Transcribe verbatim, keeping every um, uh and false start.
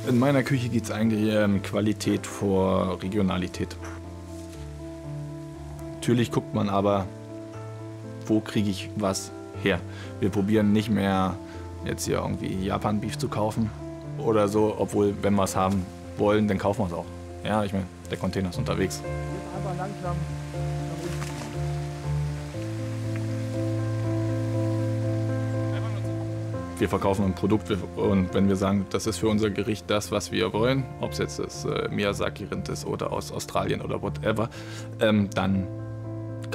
In meiner Küche geht es eigentlich eher um Qualität vor Regionalität. Natürlich guckt man aber, wo kriege ich was her. Wir probieren nicht mehr jetzt hier irgendwie Japan-Beef zu kaufen oder so, obwohl, wenn wir es haben wollen, dann kaufen wir es auch. Ja, ich meine, der Container ist unterwegs. Einfach langsam. Wir verkaufen ein Produkt und wenn wir sagen, das ist für unser Gericht das, was wir wollen, ob es jetzt das äh, Miyazaki-Rind ist oder aus Australien oder whatever, ähm, dann